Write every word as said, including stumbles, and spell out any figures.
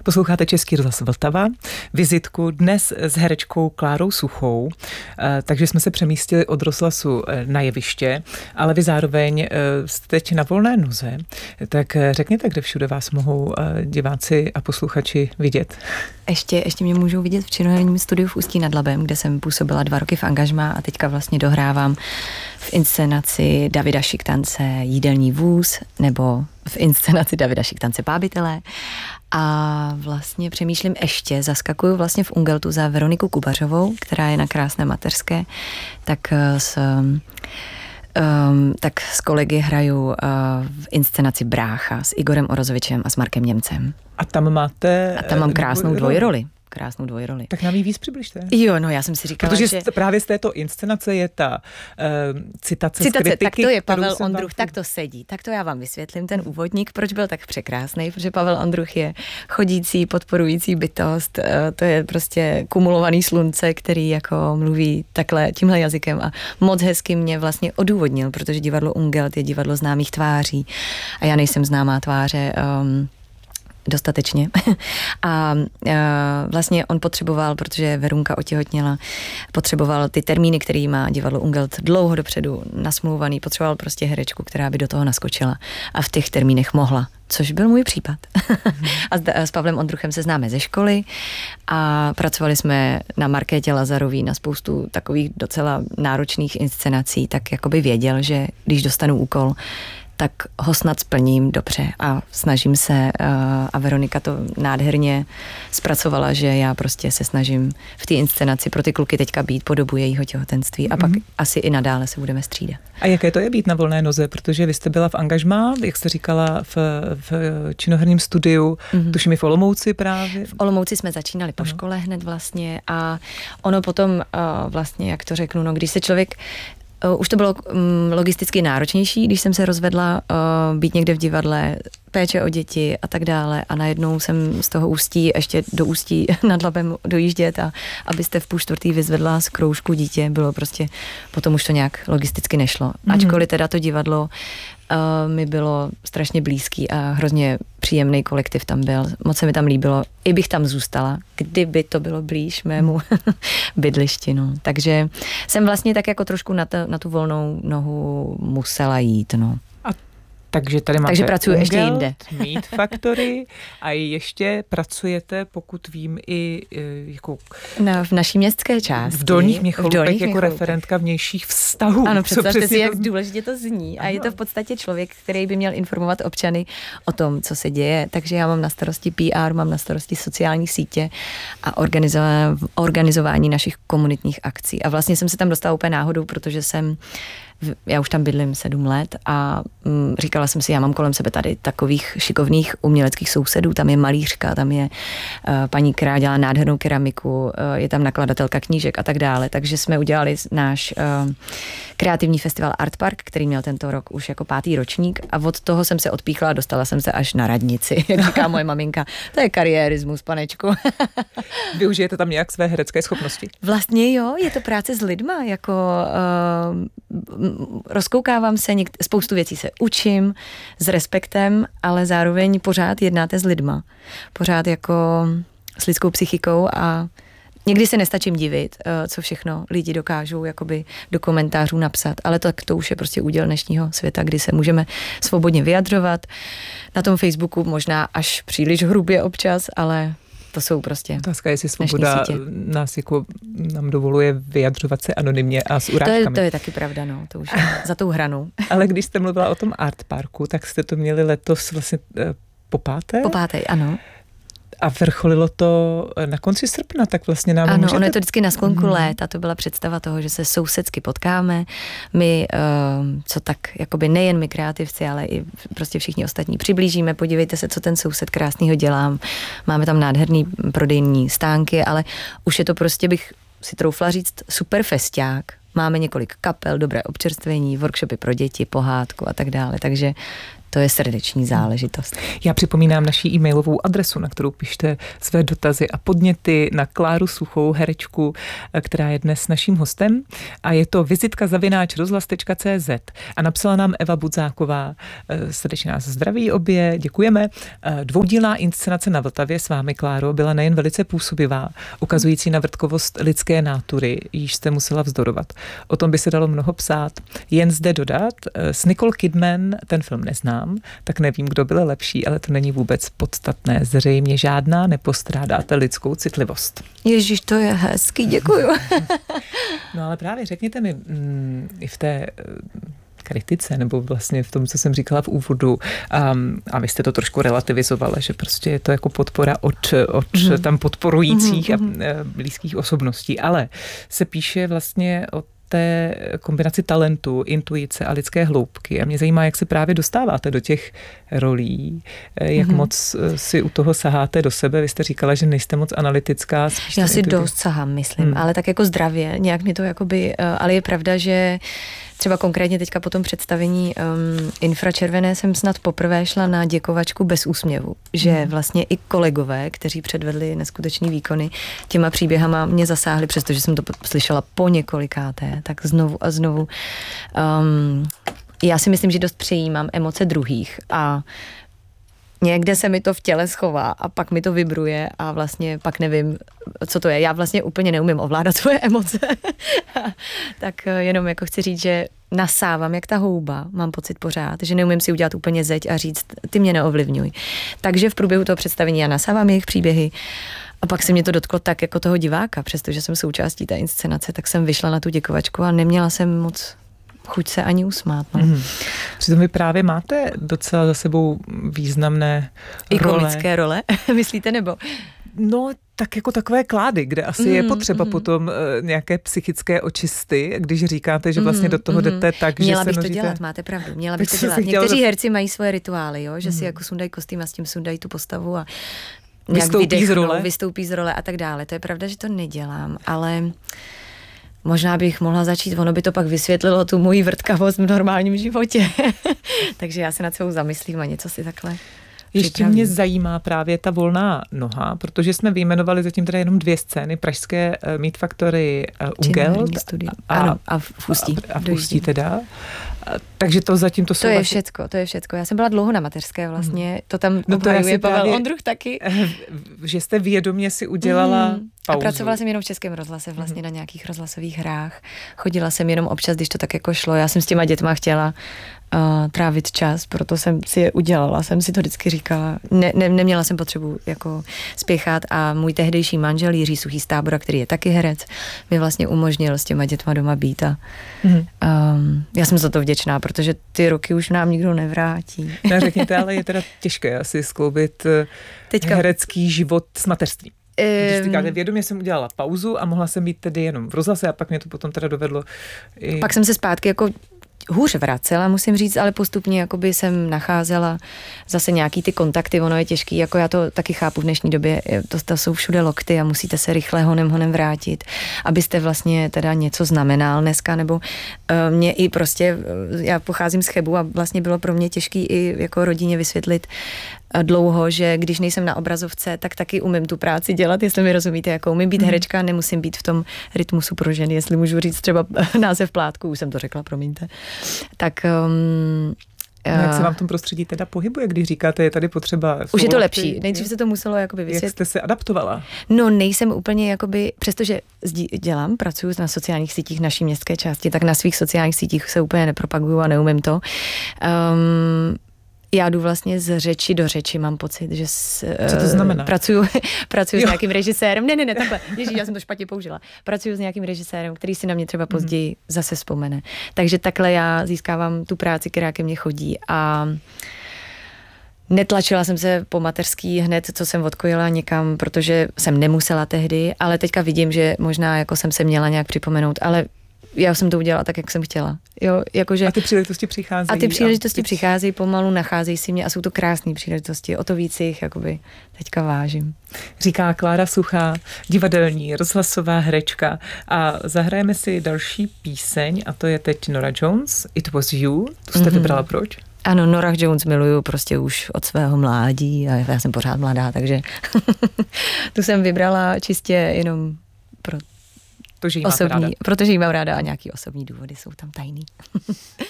Posloucháte Český rozhlas Vltava, vizitku dnes s herečkou Klárou Suchou, takže jsme se přemístili od rozhlasu na jeviště, ale vy zároveň jste teď na volné noze, tak řekněte, kde všude vás mohou diváci a posluchači vidět. Ještě, ještě mě můžou vidět v činoherním studiu v Ústí nad Labem, kde jsem působila dva roky v angažmá a teďka vlastně dohrávám v inscenaci Davida Šiktance Jídelní vůz nebo v inscenaci Davida Šiktance Pábitelé. A vlastně přemýšlím ještě, zaskakuju vlastně v Ungeltu za Veroniku Kubařovou, která je na Krásné mateřské, tak s, um, tak s kolegy hraju uh, v inscenaci Brácha s Igorem Orozovičem a s Markem Němcem. A tam máte... A tam mám krásnou dvojroli. Krásnou dvojroli. Tak nám ji víc přibližte. Jo, no já jsem si říkala, protože že... Protože právě z této inscenace je ta uh, citace, citace z kritiky. Tak to je Pavel Ondruch, vám... tak to sedí. Tak to já vám vysvětlím, ten úvodník, proč byl tak překrásný, protože Pavel Ondruch je chodící, podporující bytost, uh, to je prostě kumulovaný slunce, který jako mluví takhle tímhle jazykem a moc hezky mě vlastně odůvodnil, protože divadlo Ungelt je divadlo známých tváří a já nejsem známá tváře, um, dostatečně. A e, vlastně on potřeboval, protože Verunka otěhotněla, potřeboval ty termíny, který má divadlo Ungelt dlouho dopředu nasmluvaný, potřeboval prostě herečku, která by do toho naskočila a v těch termínech mohla, což byl můj případ. a, s, a s Pavlem Ondruchem se známe ze školy a pracovali jsme na Markétě Lazarový na spoustu takových docela náročných inscenací, tak jakoby věděl, že když dostanu úkol, tak ho snad splním dobře a snažím se a Veronika to nádherně zpracovala, že já prostě se snažím v té inscenaci pro ty kluky teďka být po dobu jejího těhotenství a mm-hmm. pak asi i nadále se budeme střídat. A jaké to je být na volné noze, protože vy jste byla v angažmá, jak jste říkala, v, v činoherním studiu, mm-hmm. tuším i v Olomouci právě. V Olomouci jsme začínali po ano. škole hned vlastně a ono potom vlastně, jak to řeknu, no když se člověk Uh, už to bylo um, logisticky náročnější, když jsem se rozvedla uh, být někde v divadle, péče o děti a tak dále a najednou jsem z toho Ústí ještě do Ústí nad Labem dojíždět a abyste v půl čtvrtý vyzvedla z kroužku dítě, bylo prostě, potom už to nějak logisticky nešlo. Mm-hmm. Ačkoliv teda to divadlo uh, mi bylo strašně blízký a hrozně příjemný kolektiv tam byl. Moc se mi tam líbilo. I bych tam zůstala, kdyby to bylo blíž mému bydlišti. No. Takže jsem vlastně tak jako trošku na, ta, na tu volnou nohu musela jít. No. Takže tady máte Takže pracuji ještě jinde. Meat Factory a ještě pracujete, pokud vím, i jako... No, v naší městské části. V Dolních Měcholupech jako Měcholupech. referentka vnějších vztahů. Ano, představte si, jak to... důležitě to zní. A je to v podstatě člověk, který by měl informovat občany o tom, co se děje. Takže já mám na starosti P R, mám na starosti sociální sítě a organizování, organizování našich komunitních akcí. A vlastně jsem se tam dostala úplně náhodou, protože jsem já už tam bydlím sedm let a mm, říkala jsem si, já mám kolem sebe tady takových šikovných uměleckých sousedů, tam je malířka, tam je uh, paní, která dělá nádhernou keramiku, uh, je tam nakladatelka knížek a tak dále, takže jsme udělali náš uh, kreativní festival Art Park, který měl tento rok už jako pátý ročník a od toho jsem se odpíchla a dostala jsem se až na radnici, jak říká moje maminka, to je kariérismus, panečku. Využijete tam nějak své herecké schopnosti? Vlastně jo, je to práce s lidma, jako uh, rozkoukávám se, něk- spoustu věcí se učím s respektem, ale zároveň pořád jednáte s lidma. Pořád jako s lidskou psychikou a někdy se nestačím divit, co všechno lidi dokážou jakoby do komentářů napsat, ale tak to už je prostě úděl dnešního světa, kdy se můžeme svobodně vyjadřovat. Na tom Facebooku možná až příliš hrubě občas, ale to jsou prostě otázka, jestli svoboda nás jako nám dovoluje vyjadřovat se anonymně a s urážkami. To je, to je taky pravda, no, to už je za tou hranou. Ale když jste mluvila o tom Art Parku, tak jste to měli letos vlastně po páté? Po páté, ano. A vrcholilo to na konci srpna, tak vlastně nám ano, můžete... ono je to vždycky na sklonku mm. léta, to byla představa toho, že se sousedsky potkáme, my, uh, co tak, jakoby nejen my kreativci, ale i prostě všichni ostatní přiblížíme, podívejte se, co ten soused krásnýho dělá, máme tam nádherný prodejní stánky, ale už je to prostě, bych si troufla říct, super festiák. Máme několik kapel, dobré občerstvení, workshopy pro děti, pohádku a tak dále, takže to je srdeční záležitost. Já připomínám naši e-mailovou adresu, na kterou pište své dotazy a podněty na Kláru Suchou, herečku, která je dnes naším hostem. A je to vizitka zavináč rozhlas tečka cé zet. A napsala nám Eva Budzáková. Srdečně nás zdraví obě, děkujeme. Dvoudílná inscenace na Vltavě s vámi, Kláro, byla nejen velice působivá, ukazující na vrtkovost lidské nátury, již jste musela vzdorovat. O tom by se dalo mnoho psát. Jen zde dodat, s Nicole Kidman ten film neznám, tak nevím, kdo byl lepší, ale to není vůbec podstatné. Zřejmě žádná nepostrádáte lidskou citlivost. Ježíš, to je hezký, děkuju. No ale právě řekněte mi, mm, i v té kritice, nebo vlastně v tom, co jsem říkala v úvodu, um, a vy jste to trošku relativizovala, že prostě je to jako podpora od, od mm. tam podporujících mm. a blízkých osobností, ale se píše vlastně o té kombinaci talentu, intuice a lidské hloubky. A mě zajímá, jak se právě dostáváte do těch rolí, jak mm-hmm. moc si u toho saháte do sebe. Vy jste říkala, že nejste moc analytická. Já si intuitiv... dost sahám, myslím, hmm. ale tak jako zdravě. Nějak mi to jakoby, ale je pravda, že třeba konkrétně teďka po tom představení um, Infračervené jsem snad poprvé šla na děkovačku bez úsměvu. Že hmm. vlastně i kolegové, kteří předvedli neskutečný výkony, těma příběhama mě zasáhli, přestože jsem to slyšela po několikáté, tak znovu a znovu. Um, já si myslím, že dost přejímám emoce druhých a někde se mi to v těle schová a pak mi to vibruje a vlastně pak nevím, co to je. Já vlastně úplně neumím ovládat svoje emoce. Tak jenom jako chci říct, že nasávám jak ta houba, mám pocit pořád, že neumím si udělat úplně zeď a říct, ty mě neovlivňuj. Takže v průběhu toho představení já nasávám jejich příběhy a pak se mě to dotklo tak jako toho diváka, přestože jsem součástí té inscenace, tak jsem vyšla na tu děkovačku a neměla jsem moc chuť se ani usmát. No. Mm. Přitom vy právě máte docela za sebou významné I role. I komické role, myslíte, nebo? No, tak jako takové klády, kde asi mm, je potřeba mm. potom uh, nějaké psychické očisty, když říkáte, že vlastně do toho mm, jdete tak, měla že se bych nožíte... to dělat, máte pravdu, měla bych to dělat. Někteří chtěla... herci mají svoje rituály, jo? Že mm. si jako sundají kostým a s tím sundají tu postavu a nějak vystoupí vydechnou, z role. vystoupí z role a tak dále. To je pravda, že to nedělám, ale... Možná bych mohla začít, ono by to pak vysvětlilo tu moji vrtkavost v normálním životě. Takže já se nad sebou zamyslím a něco si takhle Ještě připravím. mě zajímá právě ta volná noha, protože jsme vyjmenovali zatím teda jenom dvě scény, pražské uh, Meat Factory uh, Ungelt a, a, a v Ústí. A, a v Ústí teda. A, takže to zatím to jsou... To je vlastně... všecko, to je všecko. Já jsem byla dlouho na mateřské vlastně, hmm. to tam no obhajuje Pavel právě, Ondruch taky. Že jste vědomě si udělala hmm. pauzu. A pracovala jsem jenom v Českém rozhlase, vlastně hmm. na nějakých rozhlasových hrách. Chodila jsem jenom občas, když to tak jako šlo. Já jsem s těma dětma chtěla uh, trávit čas, proto jsem si je udělala, jsem si to vždycky říkala. Ne, ne, neměla jsem potřebu jako spěchat a můj tehdejší manžel Jiří Suchý z Tábora, který je taky herec, mi vlastně umožnil s těma dětma doma být a hmm. um, já jsem za to vděčná, protože ty roky už nám nikdo nevrátí. No, řekněte, ale je teda těžké asi skloubit Teďka... herecký život s mateřstvím. Když říkáte, vědomě jsem udělala pauzu a mohla jsem být tedy jenom v rozhlase a pak mě to potom teda dovedlo. I... Pak jsem se zpátky jako hůř vracela, musím říct, ale postupně jakoby jsem nacházela zase nějaký ty kontakty, ono je těžký, jako já to taky chápu v dnešní době, to, to jsou všude lokty a musíte se rychle honem honem vrátit, abyste vlastně teda něco znamenal dneska, nebo uh, mě i prostě, já pocházím z Chebu a vlastně bylo pro mě těžký i jako rodině vysvětlit dlouho, že když nejsem na obrazovce, tak taky umím tu práci dělat, jestli mi rozumíte, jako umím být herečka, nemusím být v tom rytmusu pro ženy, jestli můžu říct třeba název plátku, už jsem to řekla, promiňte. Tak um, no, jak se vám v tom prostředí teda pohybuje, když říkáte, je tady potřeba... Už je to lepší. Nejdřív se to muselo jakoby vysvětlit. Jak jste se adaptovala? No, nejsem úplně jakoby, přestože dělám, pracuji na sociálních sítích naší městské části, tak na svých sociálních sítích se úplně nepropaguju a neumím to. Um, Já jdu vlastně z řeči do řeči, mám pocit, že s, co to znamená? Pracuju, pracuju s nějakým režisérem. Ne, ne, ne, takhle. Ježíš, já jsem to špatně použila. Pracuju s nějakým režisérem, který si na mě třeba později mm. zase vzpomene. Takže takhle já získávám tu práci, která ke mně chodí a netlačila jsem se po mateřský hned, co jsem odkojila někam, protože jsem nemusela tehdy, ale teďka vidím, že možná jako jsem se měla nějak připomenout, ale já jsem to udělala tak, jak jsem chtěla. Jo, jakože, a ty příležitosti přicházejí. A ty příležitosti a ty... přicházejí pomalu, nacházejí si mě a jsou to krásné příležitosti. O to víc jich jakoby teďka vážím. Říká Klára Suchá, divadelní, rozhlasová herečka. A zahrajeme si další píseň a to je teď Norah Jones, It Was You. Tu jste mm-hmm. vybrala proč? Ano, Norah Jones miluju prostě už od svého mládí a já jsem pořád mladá, takže tu jsem vybrala čistě jenom pro to, že jí osobní, ráda. protože jí mám ráda a nějaký osobní důvody jsou tam tajný.